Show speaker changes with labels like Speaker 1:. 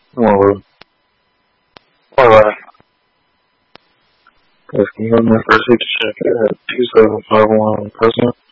Speaker 1: Well, alright. If you have my first check at 2751 present.